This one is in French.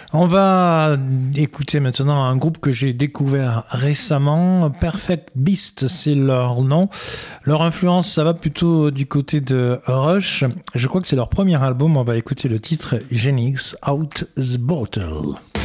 On va écouter maintenant un groupe que j'ai découvert récemment. Perfect Beast, c'est leur nom. Leur influence, ça va plutôt du côté de Rush. Je crois que c'est leur premier album. On va écouter le titre Genix Out the Bottle.